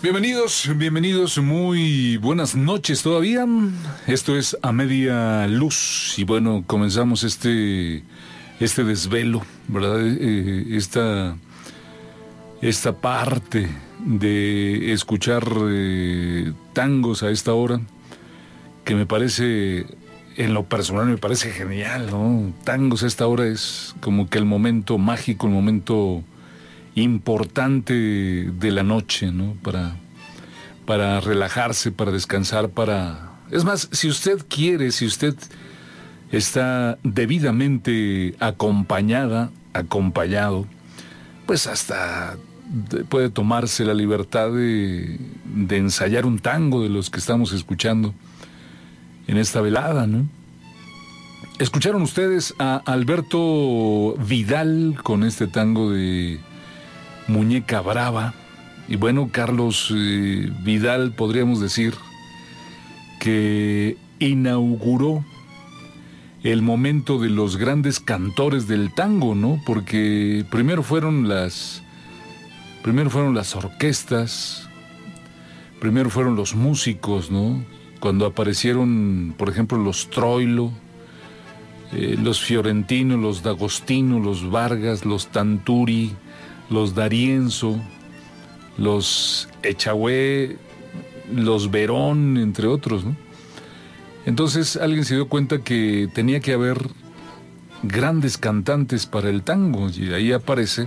Bienvenidos, muy buenas noches todavía. Esto es A Media Luz y bueno, comenzamos este desvelo, ¿verdad? Esta parte de escuchar tangos a esta hora, que me parece, en lo personal me parece genial, ¿no? Tangos a esta hora es como que el momento mágico, el momento importante de la noche, ¿no? Para relajarse, para descansar, Es más, si usted quiere, si usted está debidamente acompañado, pues hasta puede tomarse la libertad de ensayar un tango de los que estamos escuchando en esta velada, ¿no? Escucharon ustedes a Alberto Vidal con este tango de Muñeca Brava. Y bueno, Carlos Vidal, podríamos decir que inauguró el momento de los grandes cantores del tango, ¿no? Porque primero fueron las orquestas, primero fueron los músicos, ¿no? Cuando aparecieron, por ejemplo, los Troilo, los Fiorentino, los D'Agostino, los Vargas, los Tanturi, los D'Arienzo, los Echagüe, los Verón, entre otros, ¿no? Entonces alguien se dio cuenta que tenía que haber grandes cantantes para el tango, y ahí aparece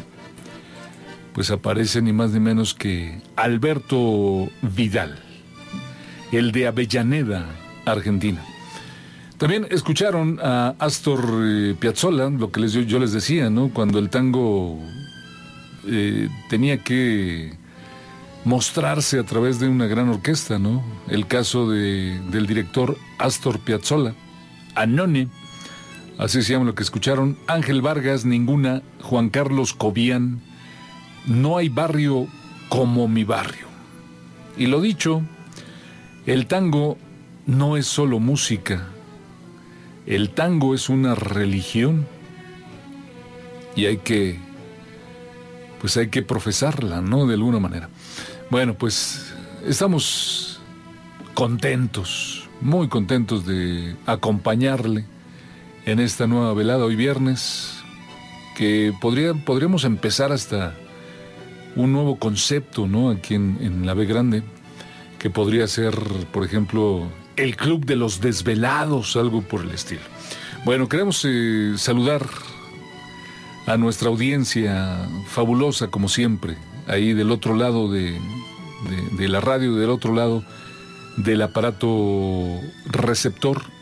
ni más ni menos que Alberto Vidal, el de Avellaneda, Argentina. También escucharon a Astor Piazzolla, lo que yo les decía, ¿no? Cuando el tango tenía que mostrarse a través de una gran orquesta, ¿no? El caso del director Astor Piazzolla, Annone, así se llama lo que escucharon, Ángel Vargas, Ninguna, Juan Carlos Cobian, No hay barrio como mi barrio. Y lo dicho, el tango no es solo música, el tango es una religión y hay que profesarla, ¿no? De alguna manera. Bueno, pues estamos contentos, muy contentos de acompañarle en esta nueva velada hoy viernes, que podríamos empezar hasta un nuevo concepto, ¿no? Aquí en la B Grande, que podría ser, por ejemplo, el Club de los Desvelados, algo por el estilo. Bueno, queremos saludar a nuestra audiencia fabulosa, como siempre, ahí del otro lado de la radio, del otro lado del aparato receptor,